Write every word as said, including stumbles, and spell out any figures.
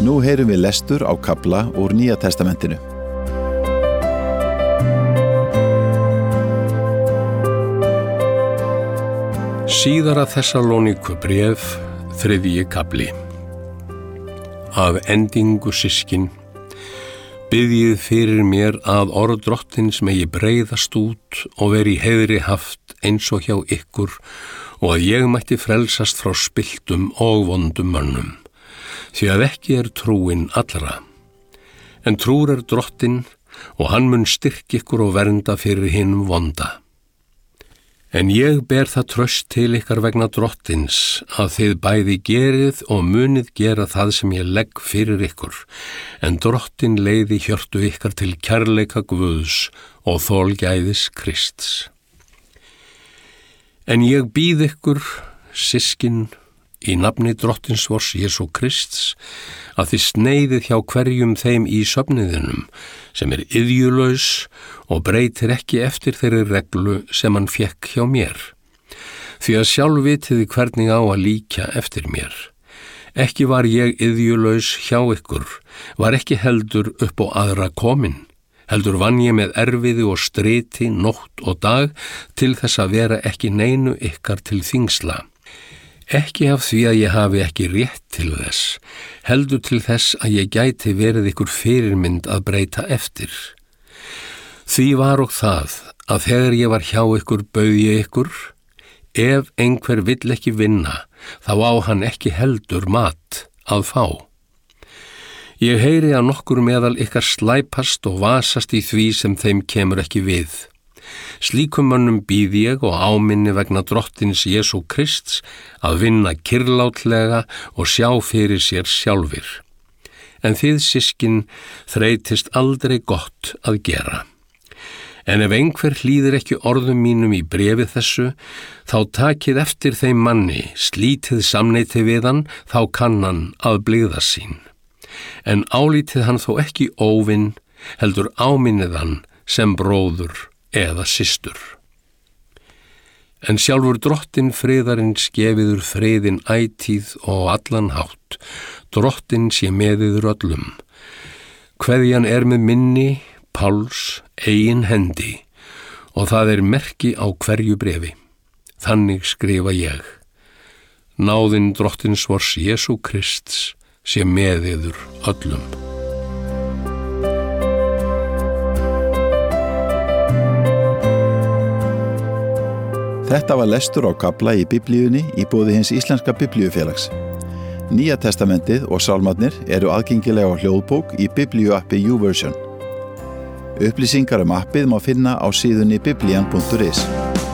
Nú heyrum við lestur á kafla úr Nýja testamentinu. Síðara Þessalóníku bréf, þriðji kafli. Af endingu systkin, biðjið fyrir mér að orð Drottins megi breiðast út og veri í heiðri haft eins og hjá ykkur og að ég mætti frelsast frá spilltum og vondum mönnum, því að ekki er trúin allra. En trúr er Drottinn og hann mun styrkja ykkur og vernda fyrir hinum vonda. En ég ber það traust til ykkar vegna Drottins að þið bæði gerið og munið gera það sem ég legg fyrir ykkur, en Drottinn leiði hjörtu ykkar til kærleika Guðs og þolgæðis Krists. En ég býð ykkur, systkin, í nafni Drottins vors Jesú Krists, að þið sneiðið hjá hverjum þeim í söfniðinum, sem er iðjulaus og breytir ekki eftir þeirri reglu sem hann fékk hjá mér. Því að sjálf vitiði hvernig á að líkja eftir mér. Ekki var ég iðjulaus hjá ykkur, var ekki heldur upp á aðra komin. Heldur vann ég með erfiði og striti nótt og dag til þess að vera ekki neinu ykkar til þingsla. Ekki af því að ég hafi ekki rétt til þess, heldur til þess að ég gæti verið ykkur fyrirmynd að breyta eftir. Því var og það að þegar ég var hjá ykkur bauð ég ykkur, ef einhver vill ekki vinna, þá á hann ekki heldur mat að fá. Ég heyri að nokkur meðal ykkar slæpast og vasast í því sem þeim kemur ekki við. Slíkum mönnum býð ég og áminni vegna Drottins Jesú Krists að vinna kyrrlátlega og sjá fyrir sér sjálfir. En þið, systkin, þreytist aldrei gott að gera. En ef einhver hlýðir ekki orðum mínum í bréfi þessu, þá takið eftir þeim manni, slítið samneiti við hann, þá kann hann að blygða sín. En álítið hann þó ekki óvinn, heldur áminnið hann sem bróður eða systur. En sjálfur Drottinn friðarins gefiður friðin ætíð og allan hátt, Drottinn sé með yður öllum. Kveðjan er með minni, Páls, eigin hendi, og það er merki á hverju bréfi. Þannig skrifa ég. Náðin Drottins vors Jesú Krists sé með yður öllum. Þetta var lestur á kafla í biblíunni í boði hins íslenska biblíufélags. Nýja testamentið og sálmarnir eru aðgengilega á hljóðbók í biblíuappi YouVersion. Upplýsingar um appið má finna á síðunni biblian punktur is.